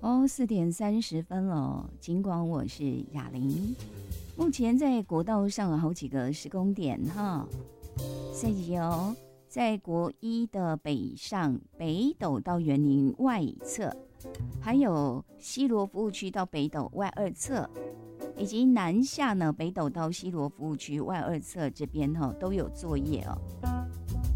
哦，4:30了。尽管我是雅玲，目前在国道上有好几个施工点哈。所以哦，在国一的北上北斗到园林外侧，还有西螺服务区到北斗外二侧，以及南下呢北斗到西螺服务区外二侧这边哈都有作业哦。